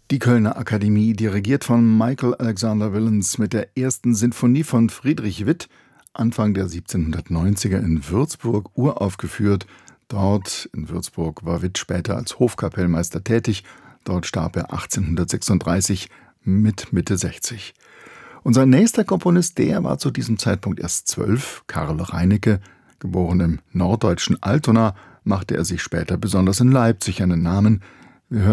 Die Kölner Akademie, dirigiert von Michael Alexander Willens mit der ersten Sinfonie von Friedrich Witt, Anfang der 1790er in Würzburg uraufgeführt. Dort in Würzburg war Witt später als Hofkapellmeister tätig. Dort starb er 1836 mit Mitte 60. Und sein nächster Komponist, der war zu diesem Zeitpunkt erst 12, Karl Reinecke. Geboren im norddeutschen Altona, machte er sich später besonders in Leipzig einen Namen.